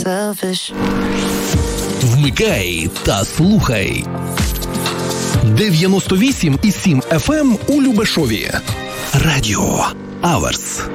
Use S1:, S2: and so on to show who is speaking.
S1: selfish.
S2: Вмикай та слухай. 98,7 FM у Любешові. Радіо Аверс.